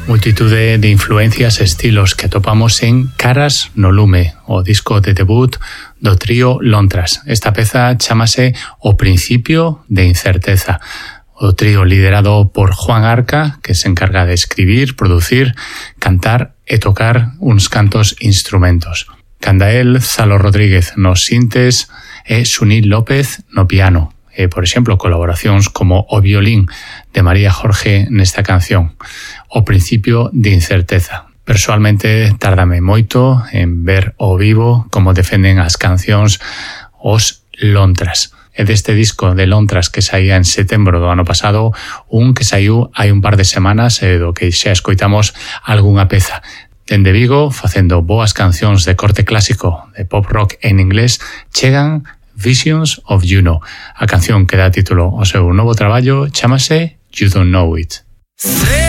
Multitude de influencias e estilos que atopamos en Caras no lume, o disco de debut do trío Lontras. Esta peza chámase O principio de incerteza. O trío liderado por Juan Arca, que se encarga de escribir, producir, cantar e tocar uns cantos instrumentos. Candael Zalo Rodríguez nos sintes e Sunil López no piano. E, por exemplo, colaboracións como o violín de María Jorge nesta canción, O principio de incerteza. Persoalmente, tárdame moito en ver ao vivo como defenden as cancións os Lontras. E deste disco de Lontras que saía en setembro do ano pasado, un que saiu hai un par de semanas e do que xa escoitamos algunha peza. Dende Vigo, facendo boas cancións de corte clásico de pop rock en inglés, chegan Visions of Juno. A canción que dá título ao seu novo traballo chámase You Don't Know It.